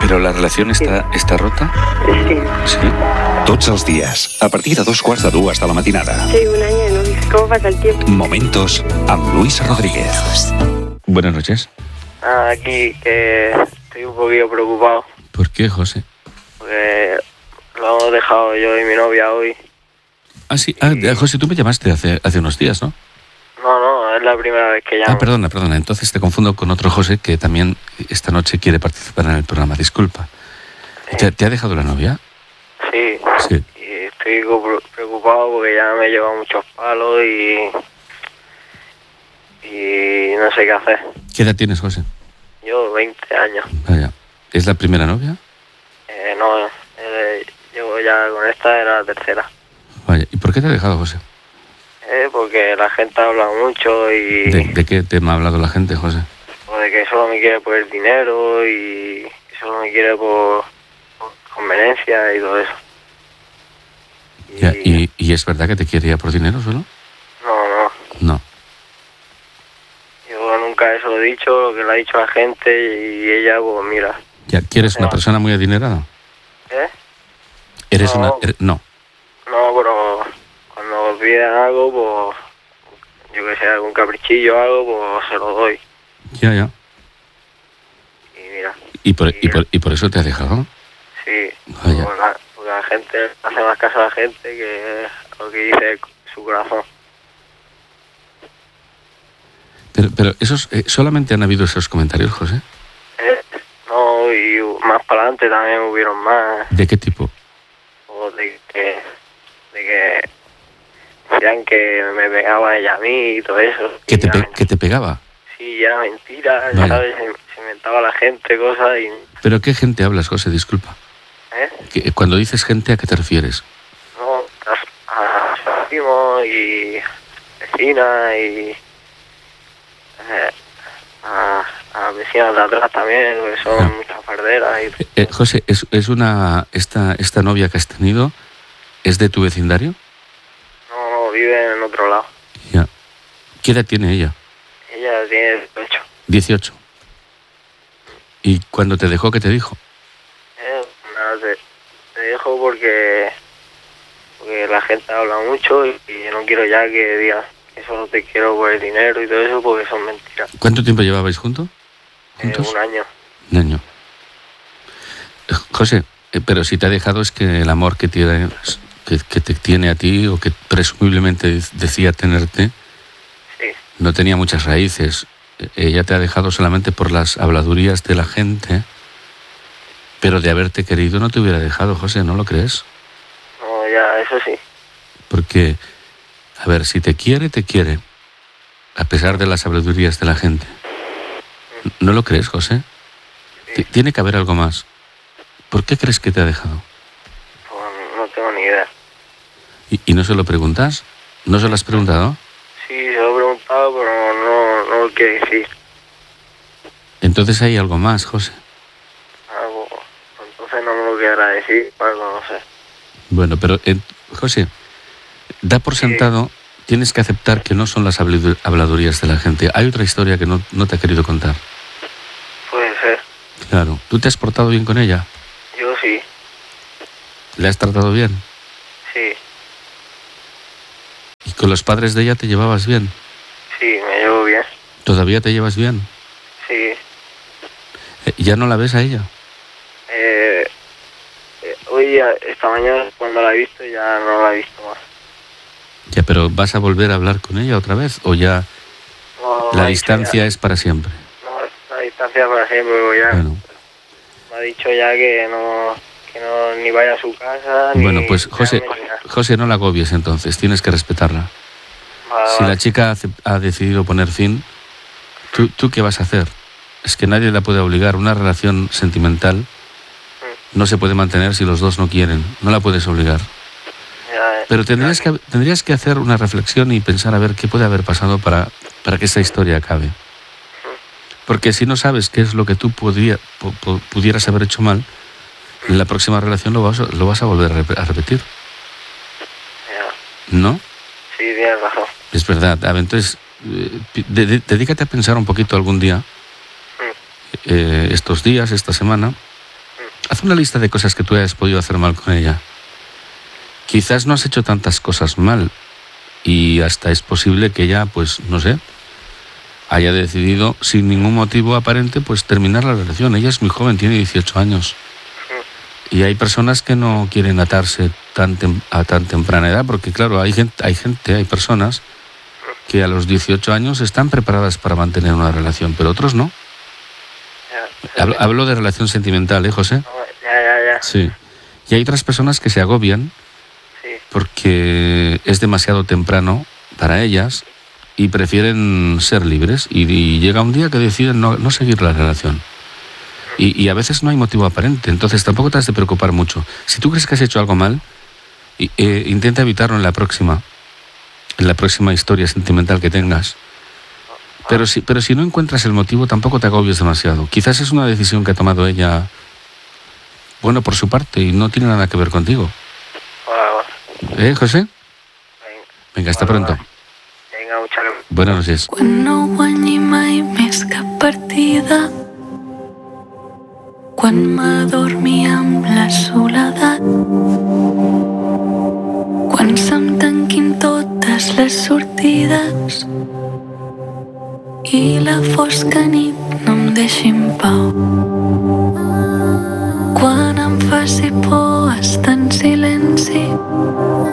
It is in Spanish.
¿Pero la relación està rota? Sí. Sí. Tots els dies, a partir de 2:45 de la matinada. Sí, un año, ¿no? ¿Cómo pasa el tiempo? Momentos amb Luis Rodríguez. Buenas noches. Aquí que estoy un poquillo preocupado ¿Por qué, José? porque lo hemos dejado yo y mi novia hoy. Ah, sí. José, tú me llamaste hace unos días, ¿no? No, es la primera vez que llamo. Ah, perdona. Entonces te confundo con otro José que también esta noche quiere participar en el programa. Disculpa. Sí. ¿Te ha dejado la novia? Sí. Sí. Y estoy preocupado porque ya me lleva muchos palos y no sé qué hacer. ¿Qué edad tienes, José? Yo 20 años. Vaya. ¿Es la primera novia? No, llevo ya con esta, era la tercera. Vaya. ¿Y por qué te ha dejado, José? Porque la gente habla mucho y ¿De qué tema ha hablado la gente, José? o de que solo me quiere por el dinero y solo me quiere por conveniencia y todo eso. Ya, ¿Y es verdad que te quería por dinero solo? No, No. yo nunca eso lo he dicho, lo que le ha dicho la gente y ella, pues mira. Ya, ¿quieres una persona muy adinerada? ¿Eres No. No. No, pero cuando piden algo, pues yo que sé, algún caprichillo o algo, pues se lo doy. Ya. Y mira, ¿Y por eso te ha dejado? sí, Vaya. porque la gente hace más caso a la gente que a lo que dice su corazón. Pero esos solamente han habido esos comentarios, José. No, y más para adelante también hubieron más, ¿De qué tipo? o de que decían que me pegaba ella a mí y todo eso. ¿Que Y era te pegaba? Sí, era mentira, Vale. ¿sabes? Se inventaba la gente cosas y... ¿Pero qué gente hablas, José? Disculpa. Cuando dices gente, ¿a qué te refieres? No, a sus primos y vecinas y a vecinas de atrás también, que son muchas farderas. Y... José, esta novia que has tenido, ¿es de tu vecindario? No, vive en otro lado. Ya. ¿Qué edad tiene ella? Ella tiene 18. 18. ¿Y cuando te dejó, qué te dijo? Nada, te dejo porque la gente habla mucho y no quiero ya que digas que solo te quiero por el dinero y todo eso porque son mentiras. ¿Cuánto tiempo llevabais juntos? Un año. Un año. José, pero si te ha dejado es que el amor que te tiene a ti o que presumiblemente decía tenerte Sí. no tenía muchas raíces. Ella te ha dejado solamente por las habladurías de la gente, pero de haberte querido no te hubiera dejado, José, ¿no lo crees? No, ya, eso sí. Porque, a ver, si te quiere, a pesar de las habladurías de la gente. ¿No lo crees, José? Sí. Tiene que haber algo más. ¿Por qué crees que te ha dejado? Pues no tengo ni idea. ¿Y no se lo preguntas? ¿No se lo has preguntado? Sí, se lo he preguntado, pero no lo quiere decir. Entonces hay algo más, José. Algo, entonces no me lo querrá decir, algo no sé. Bueno, pero, José, da por sentado, tienes que aceptar que no son las habladurías de la gente. Hay otra historia que no te ha querido contar. Puede ser. Claro. ¿Tú te has portado bien con ella? Yo sí, ¿Le has tratado bien? sí, ¿Y con los padres de ella te llevabas bien? sí, me llevo bien. ¿Todavía te llevas bien? Sí. ¿Ya no la ves a ella? Hoy, esta mañana, cuando la he visto, ya no la he visto más. Ya, pero ¿vas a volver a hablar con ella otra vez? ¿O ya No, me la ha dicho distancia ya- es para siempre? No, la distancia para siempre, porque ya Bueno, me ha dicho ya que no ni vaya a su casa, ni... bueno, pues José, ni nada. José, no la agobies entonces, tienes que respetarla. Vale, Si vale. la chica ha decidido poner fin, ¿tú qué vas a hacer? Es que nadie la puede obligar. Una relación sentimental no se puede mantener si los dos no quieren. No la puedes obligar. Ya, Pero tendrías que hacer una reflexión y pensar a ver qué puede haber pasado para que esta historia acabe. Porque si no sabes qué es lo que tú pudieras haber hecho mal, en la próxima relación lo vas a volver a repetir. ya. ¿No? Sí, tienes razón. Es verdad. A ver, entonces, dedícate a pensar un poquito algún día, estos días, esta semana, una lista de cosas que tú hayas podido hacer mal con ella. Quizás no has hecho tantas cosas mal y hasta es posible que ella, pues, no sé, haya decidido sin ningún motivo aparente, pues terminar la relación. Ella es muy joven, tiene 18 años. Y hay personas que no quieren atarse a tan temprana edad, porque claro, hay personas que a los 18 años están preparadas para mantener una relación, pero otros no. Hablo de relación sentimental, José? Ya. Sí. Y hay otras personas que se agobian porque es demasiado temprano para ellas y prefieren ser libres y llega un día que deciden no seguir la relación. Y a veces no hay motivo aparente, entonces tampoco te has de preocupar mucho. Si tú crees que has hecho algo mal, intenta evitarlo en la próxima historia sentimental que tengas. Pero si no encuentras el motivo, tampoco te agobies demasiado. Quizás es una decisión que ha tomado ella, bueno, por su parte, y no tiene nada que ver contigo. José? Venga, hasta pronto. Venga, muchas gracias. Buenas noches. Quan no guanyi mai més cap partida, quan m'adormi amb la soledat, quan se'm tanquin totes les sortides i la fosca nit no em deixi en pau, quan em faci por estar en silenci